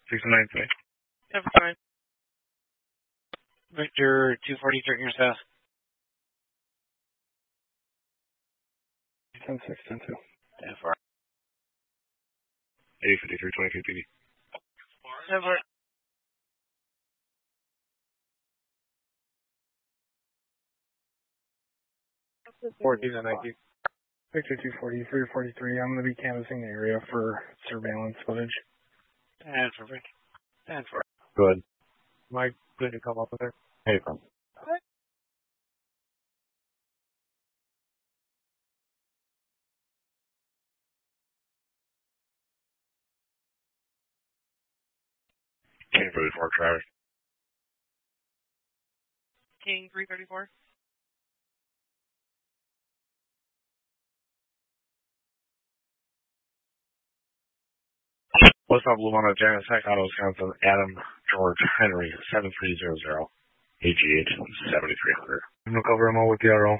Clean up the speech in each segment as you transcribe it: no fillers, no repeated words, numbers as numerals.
693. 749. Victor 240, Turkey South. 10-6, 10-2. 10-4. 8053, 22 PD. 10-4. Victor 240, 343. I'm going to be canvassing the area for surveillance footage. 10-4, Vic. 10-4. Good. Mike, good to come up with it. Hey, from. King 34, Travis. King 334. What's up, Lumana, Janice, Heck, Auto, Wisconsin, Adam, George, Henry, 7300, AG8, 7300. I'm going to cover him all with the RO.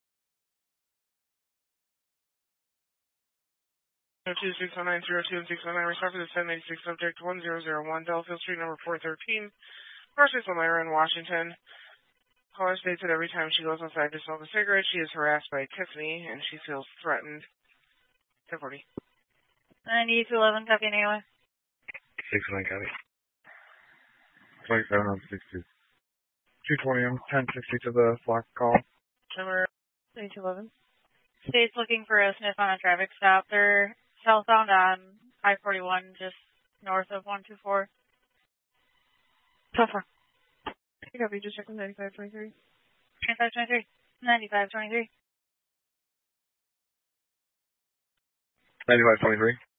2261902 and 619. Respond for the 786 subject 1001 Delafield Street, number 413. Northwest Elmira in Washington. Caller states that every time she goes outside to smoke a cigarette, she is harassed by Tiffany and she feels threatened. 1040. 9211, copy anyway. 69 copy. 27 on 62. 220 on 1060 to the block call. Number 9211. State's looking for a sniff on a traffic stop. They're southbound on I-41, just north of 124. 10-4. Copy, just checking 9523. 9523. 9523. 9523.